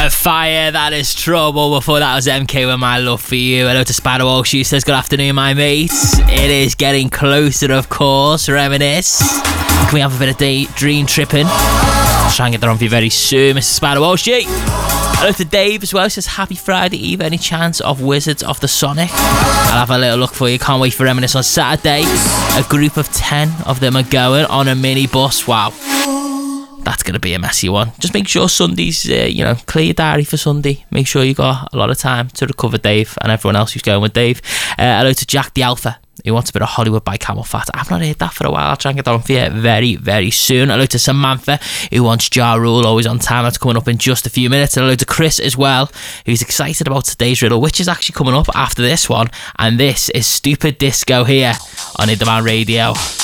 Fire, that is trouble. Before that was MK with My Love For You. Hello to Spider Walsh. She says, good afternoon, my mates. It is getting closer, of course. Reminisce. Can we have a bit of dream tripping? I'll try and get that on for you very soon, Mr. Spider Walsh. Hello to Dave as well. He says, happy Friday Eve. Any chance of Wizards of the Sonic? I'll have a little look for you. Can't wait for Reminisce on Saturday. A group of 10 of them are going on a mini bus. Wow. That's going to be a messy one. Just make sure Sunday's, clear your diary for Sunday. Make sure you got a lot of time to recover Dave and everyone else who's going with Dave. Hello to Jack the Alpha, who wants a bit of Hollywood by Camel Fat. I've not heard that for a while. I'll try and get that on for you very, very soon. Hello to Samantha, who wants Ja Rule, always on time. That's coming up in just a few minutes. Hello to Chris as well, who's excited about today's riddle, which is actually coming up after this one. And this is Stupid Disco here on Indie Man Radio.